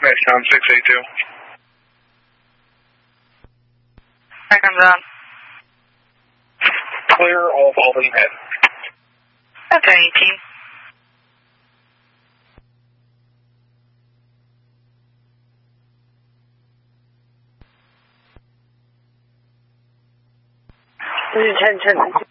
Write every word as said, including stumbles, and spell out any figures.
Sound six eight two. Here comes on. Clear all Albany head. Okay, eighteen. Attention,